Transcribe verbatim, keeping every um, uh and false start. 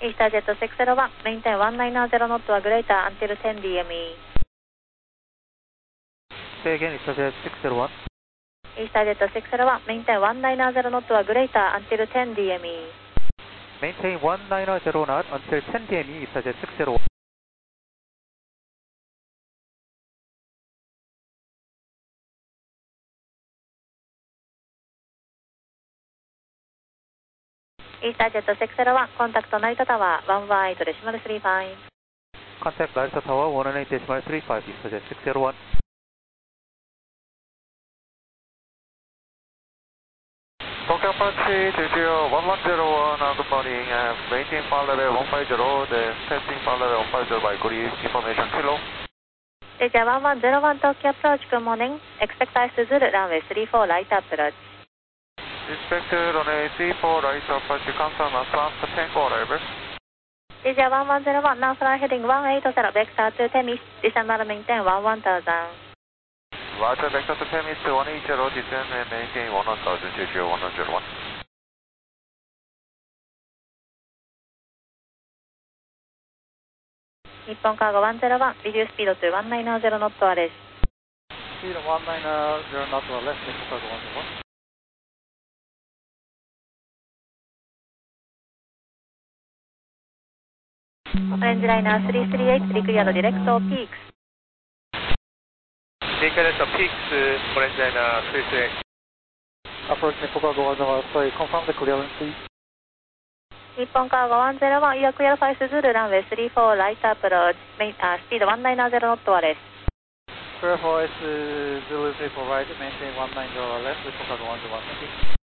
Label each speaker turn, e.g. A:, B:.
A: EasterJet six zero one, maintain one nine zero knot or greater until ten D M E.
B: Say again, EasterJet six zero one.
A: EasterJet six zero one, maintain one nine zero knot or greater until ten D M E.
B: Maintain one nine zero knot until ten D M E, EasterJet six zero one.
A: EasterJet six zero one, contact Narita Tower one one eight decimal three five.
B: Contact Narita Tower one one eight decimal three five, EasterJet six zero one.
C: Tokyo Apache two zero one one zero one, uh, good morning. Uh, maintain flight level one five zero, then testing flight level one five zero by Korea information kilo.
A: Asia one one zero one Tokyo approach, good morning. Expect ice to Zulu, runway three four right approach.
C: Respect runway three four right approach, confirm Atlant Tango arrival.
A: Asia one one zero one, now fly heading one eight zero, vector to Temis, descend and maintain one one thousand.
C: Roger, vector to Temis one eight zero, descend and maintain one one thousand, J J one one zero one.
A: Nippon Cargo one zero one, reduce speed to one nine zero knot or less.
B: Speed one nine zero knot or less, Nippon Cargo one zero one.
A: Orange liner three three eight, declared director peaks.
C: Declared peaks, orange liner three three eight.
B: Approach Nippon Cargo one zero one, sorry, confirm the clearance please.
A: Nippon Cargo one zero one, you are clear for Zulu, runway three four right approach, main, uh, speed one nine zero knot or less.
B: Clear for S Zulu three four right, maintain one nine zero or less, Nippon Cargo one zero one, thank you.